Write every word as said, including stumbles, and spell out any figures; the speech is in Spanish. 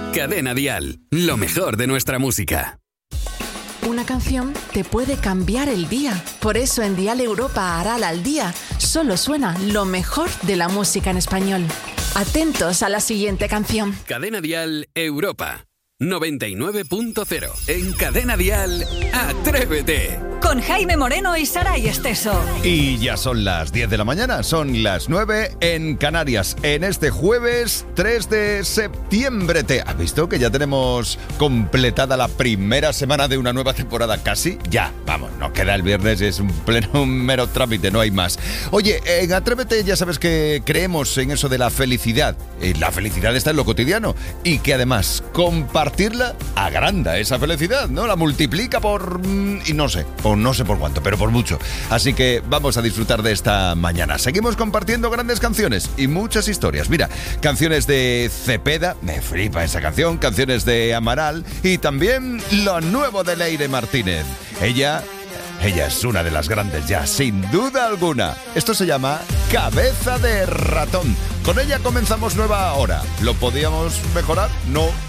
Cadena Dial, lo mejor de nuestra música. Una canción te puede cambiar el día. Por eso en Dial Europa Aral al día solo suena lo mejor de la música en español. Atentos a la siguiente canción. Cadena Dial Europa noventa y nueve punto cero. En Cadena Dial, Atrévete. Con Jaime Moreno y Saray Esteso. Y ya son las diez de la mañana, son las nueve en Canarias, en este jueves tres de septiembre. ¿Te has visto que ya tenemos completada la primera semana de una nueva temporada casi? Ya, vamos, nos queda el viernes, es un pleno un mero trámite, no hay más. Oye, en Atrévete ya sabes que creemos en eso de la felicidad. Y la felicidad está en lo cotidiano y que además compartirla agranda esa felicidad, ¿no? La multiplica por... y no sé, por no sé por cuánto, pero por mucho. Así que vamos a disfrutar de esta mañana. Seguimos compartiendo grandes canciones y muchas historias. Mira, canciones de Cepeda, me flipa esa canción, canciones de Amaral y también lo nuevo de Leire Martínez. Ella, ella es una de las grandes ya, sin duda alguna. Esto se llama Cabeza de Ratón. Con ella comenzamos nueva hora. ¿Lo podíamos mejorar? No.